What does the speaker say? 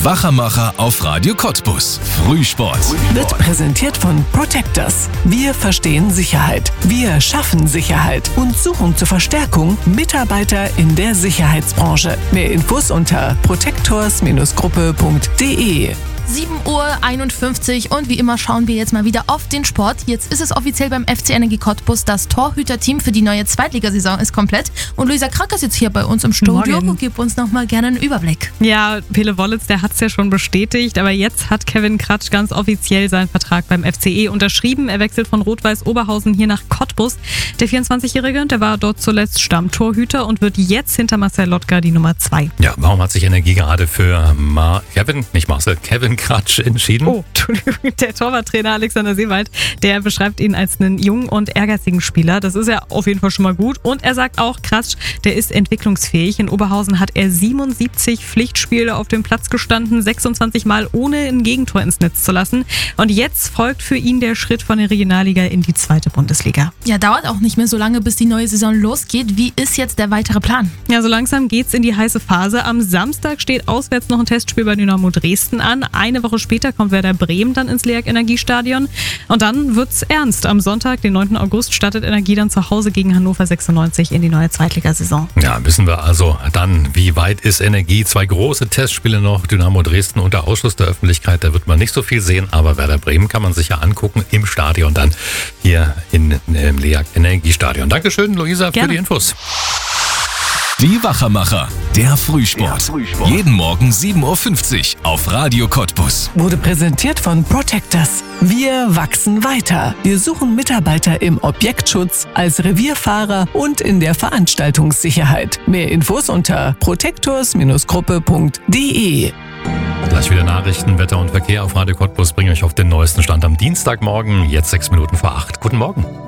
Wachamacher auf Radio Cottbus. Frühsport. Wird präsentiert von Protectors. Wir verstehen Sicherheit. Wir schaffen Sicherheit und suchen zur Verstärkung Mitarbeiter in der Sicherheitsbranche. Mehr Infos unter protectors-gruppe.de. 7:51 Uhr und wie immer schauen wir jetzt mal wieder auf den Sport. Jetzt ist es offiziell beim FC Energie Cottbus. Das Torhüterteam für die neue Zweitligasaison ist komplett. Und Luisa Kracker sitzt hier bei uns im Studio und gibt uns nochmal gerne einen Überblick. Ja, Pele Wollitz, der hat es ja schon bestätigt, aber jetzt hat Kevin Kratsch ganz offiziell seinen Vertrag beim FCE unterschrieben. Er wechselt von Rot-Weiß Oberhausen hier nach Cottbus. Der 24-Jährige, der war dort zuletzt Stammtorhüter und wird jetzt hinter Marcel Lotka die Nummer 2. Ja, warum hat sich Energie gerade für Kevin Kratsch entschieden? Oh, Entschuldigung, der Torwarttrainer Alexander Seewald, der beschreibt ihn als einen jungen und ehrgeizigen Spieler. Das ist ja auf jeden Fall schon mal gut. Und er sagt auch, Kratsch, der ist entwicklungsfähig. In Oberhausen hat er 77 Pflichtspiele auf dem Platz gestanden, 26 Mal ohne ein Gegentor ins Netz zu lassen. Und jetzt folgt für ihn der Schritt von der Regionalliga in die 2. Bundesliga. Ja, dauert auch nicht mehr so lange, bis die neue Saison losgeht. Wie ist jetzt der weitere Plan? Ja, so langsam geht's in die heiße Phase. Am Samstag steht auswärts noch ein Testspiel bei Dynamo Dresden an. Eine Woche später kommt Werder Bremen dann ins LEAG Energiestadion. Und dann wird's ernst. Am Sonntag, den 9. August, startet Energie dann zu Hause gegen Hannover 96 in die neue Zweitligasaison. Ja, wissen wir also dann, wie weit ist Energie? 2 große Testspiele noch, Dynamo Dresden unter Ausschluss der Öffentlichkeit. Da wird man nicht so viel sehen, aber Werder Bremen kann man sich ja angucken im Stadion dann hier im LEAG Energiestadion. Dankeschön, Luisa, für die Infos. Die Wachamacher, der Frühsport. Jeden Morgen 7:50 Uhr auf Radio Cottbus. Wurde präsentiert von Protectors. Wir wachsen weiter. Wir suchen Mitarbeiter im Objektschutz, als Revierfahrer und in der Veranstaltungssicherheit. Mehr Infos unter protectors-gruppe.de. Gleich wieder Nachrichten, Wetter und Verkehr auf Radio Cottbus. Bringe euch auf den neuesten Stand am Dienstagmorgen, jetzt 6 Minuten vor 8. Guten Morgen.